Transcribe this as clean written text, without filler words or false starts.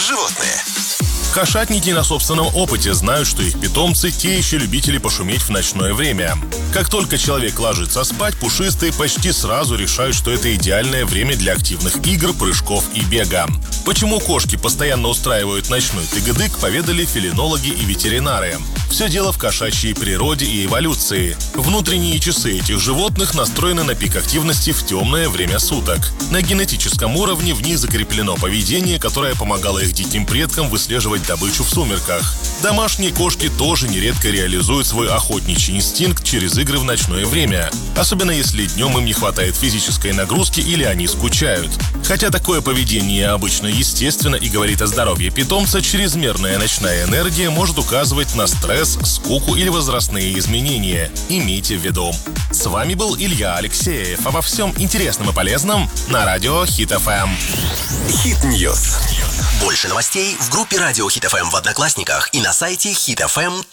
животные. Кошатники на собственном опыте знают, что их питомцы те еще любители пошуметь в ночное время. Как только человек ложится спать, пушистые почти сразу решают, что это идеальное время для активных игр, прыжков и бега. Почему кошки постоянно устраивают ночной тыгыдык, поведали фелинологи и ветеринары. Все дело в кошачьей природе и эволюции. Внутренние часы этих животных настроены на пик активности в темное время суток. На генетическом уровне в них закреплено поведение, которое помогало их диким предкам выслеживать добычу в сумерках. Домашние кошки тоже нередко реализуют свой охотничий инстинкт через игры в ночное время, особенно если днем им не хватает физической нагрузки или они скучают. Хотя такое поведение обычно естественно и говорит о здоровье питомца, чрезмерная ночная энергия может указывать на стресс, скуку или возрастные изменения. Имейте в виду. С вами был Илья Алексеев. Обо всем интересном и полезном на радио Хит ФМ. Хит Ньюс. Больше новостей в группе Радио Хит ФМ в Одноклассниках и на сайте hitfm.by.